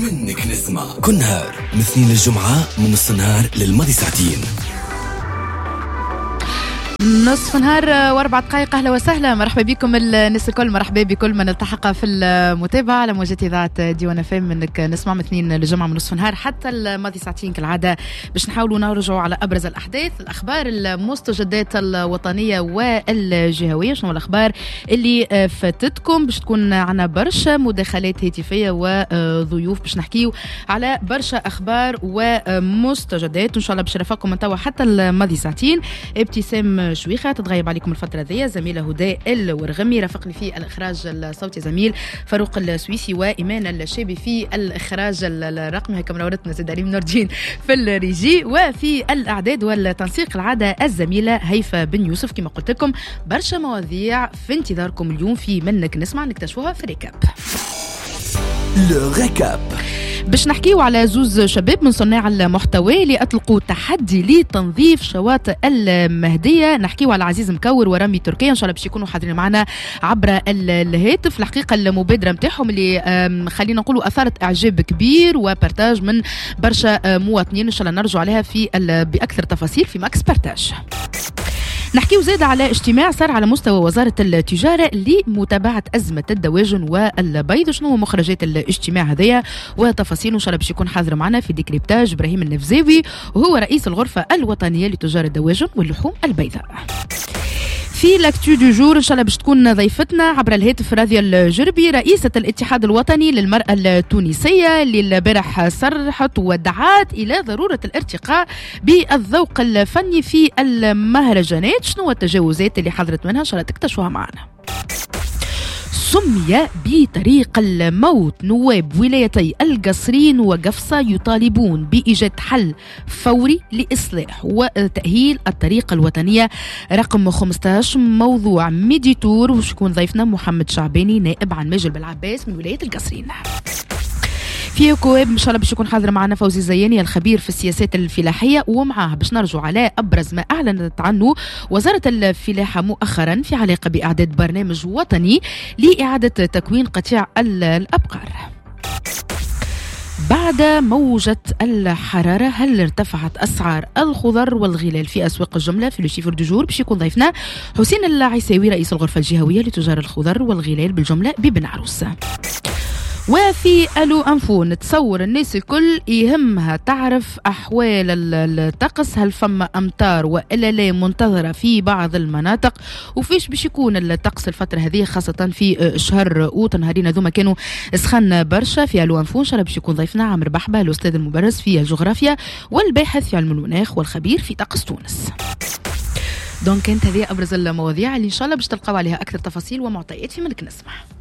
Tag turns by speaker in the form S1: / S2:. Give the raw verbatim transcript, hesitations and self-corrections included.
S1: منك نسمع كل نهار من اثنين للجمعة من نص النهار للماضي ساعتين.
S2: نصف نهار واربع دقائق. اهلا وسهلا، مرحبا بكم الناس الكل، مرحبا بكل من التحق في المتابعه على موجات اذاعه ديوان اف ام. منك نسمع من اثنين للجمعه من نصف نهار حتى الماضي ساعتين كالعاده، باش نحاولوا نرجعوا على ابرز الاحداث، الاخبار، المستجدات الوطنيه والجهويه. شنو الاخبار اللي فاتتكم؟ باش تكون عنا برشا مداخلات هاتفيه وضيوف باش نحكيو على برشا اخبار ومستجدات، وان شاء الله باش نرافقكم من توا حتى الماضي ساعتين. ابتسام شويخة تتغيب عليكم الفترة ذي، زميلة هداء الورغمي، رافقني في الإخراج الصوتي زميل فاروق السويسي، وإيمان الشابي في الإخراج الرقمي، هكا منورتنا زاد علي نور الدين في الريجي، وفي الإعداد والتنسيق العادة الزميلة هيفا بن يوسف. كما قلت لكم برشا مواضيع في انتظاركم اليوم في منك نسمع نكتشفوها في ريكاب.
S1: لو ريكاب
S2: باش نحكيو على زوز شباب من صناع المحتوى اللي أطلقوا تحدي لتنظيف شواطئ المهدية. نحكيو على عزيز مكور ورامي تركيا، إن شاء الله باش يكونوا حاضرين معنا عبر الهاتف. الحقيقة المبادرة متاعهم اللي خلينا نقولوا أثارت إعجاب كبير وبارتاج من برشا مواطنين، إن شاء الله نرجو عليها في بأكثر تفاصيل في ماكس بارتاج. نحكيو زيادة على اجتماع صار على مستوى وزارة التجارة لمتابعة أزمة الدواجن والبيض، شنو هو مخرجات الاجتماع هذايا وتفاصيل، إن شاء الله باش يكون حاضر معنا في ديكريبتاج إبراهيم النفزاوي، وهو رئيس الغرفة الوطنية لتجار الدواجن واللحوم البيضاء. في لاكتو دو جور ان شاء الله باش تكون ضيفتنا عبر الهاتف راضية الجربي، رئيسة الاتحاد الوطني للمرأة التونسية، اللي البارح صرحت ودعات الى ضرورة الارتقاء بالذوق الفني في المهرجانات. شنو التجاوزات اللي حضرت منها؟ ان شاء الله تكتشفوها معنا. سمي بطريق الموت، نواب ولايتي القصرين وقفصة يطالبون بإيجاد حل فوري لإصلاح وتأهيل الطريقة الوطنية رقم خمسة عشر. موضوع ميديتور، وشكون ضيفنا محمد شعباني نائب عن ماجل بالعباس من ولاية القصرين. في كواب ان شاء الله باش يكون حاضر معنا فوزي الزياني الخبير في السياسات الفلاحيه، ومعاه باش نرجع على ابرز ما اعلنت عنه وزاره الفلاحه مؤخرا في علاقه باعداد برنامج وطني لاعاده تكوين قطيع الابقار. بعد موجة الحرارة، هل ارتفعت أسعار الخضر والغلال في أسواق الجملة؟ في لوشيفر دو جور باش يكون ضيفنا حسين العيساوي رئيس الغرفة الجهوية لتجار الخضر والغلال بالجملة ببن عروس. وفي ألو أنفو نتصور الناس الكل يهمها تعرف أحوال الطقس، هل فما أمطار وإلا لا منتظرة في بعض المناطق، وفيش باش يكون الطقس الفترة هذه خاصة في شهر أوت. نهارين هذوما كانوا سخن برشا. في ألو أنفو إن شاء الله باش يكون ضيفنا عامر بحبة الأستاذ المبرز في الجغرافيا والباحث في علم المناخ والخبير في طقس تونس. دونك كانت هذه أبرز المواضيع اللي إن شاء الله باش تلقاو عليها أكثر تفاصيل ومعطيات في منك نسمع.